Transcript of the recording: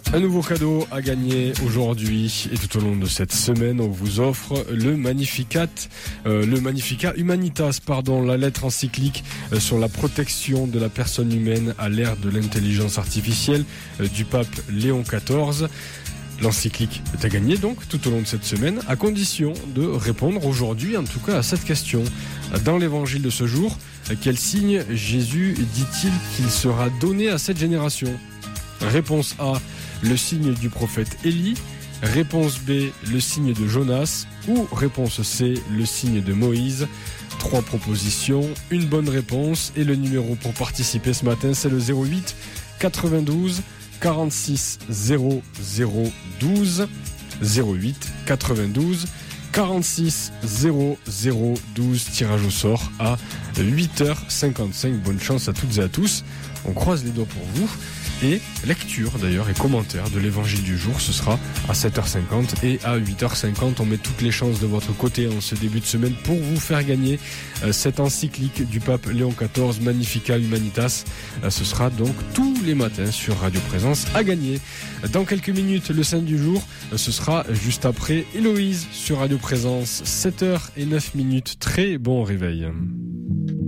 Un nouveau cadeau à gagner aujourd'hui et tout au long de cette semaine, on vous offre le Magnificat Humanitas, la lettre encyclique sur la protection de la personne humaine à l'ère de l'intelligence artificielle du pape Léon XIV. L'encyclique est à gagner donc tout au long de cette semaine, à condition de répondre aujourd'hui en tout cas à cette question. Dans l'évangile de ce jour, quel signe Jésus dit-il qu'il sera donné à cette génération ? Réponse A, le signe du prophète Élie. Réponse B, le signe de Jonas. Ou réponse C, le signe de Moïse. 3 propositions, une bonne réponse. Et le numéro pour participer ce matin, c'est le 08 92 46 00 12. 08 92 46 00 12. Tirage au sort à 8h55. Bonne chance à toutes et à tous. On croise les doigts pour vous. Et lecture d'ailleurs et commentaire de l'évangile du jour, ce sera à 7h50 et à 8h50. On met toutes les chances de votre côté en ce début de semaine pour vous faire gagner cette encyclique du pape Léon XIV, Magnificat Humanitas. Ce sera donc tous les matins sur Radio Présence à gagner. Dans quelques minutes, le saint du jour, ce sera juste après Héloïse sur Radio Présence, 7h09. Très bon réveil.